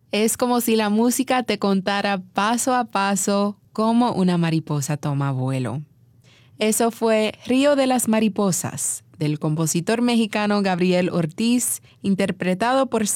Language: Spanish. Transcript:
Es como si la música te contara paso a paso cómo una mariposa toma vuelo. Eso fue Río de las Mariposas, del compositor mexicano Gabriel Ortiz, interpretado por